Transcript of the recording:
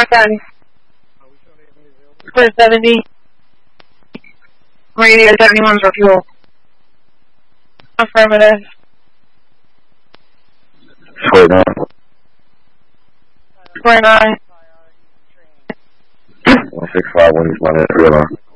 10. 470. Radio 71 for fuel. Affirmative. 49. 49. 165 when he's running at 3 alarm.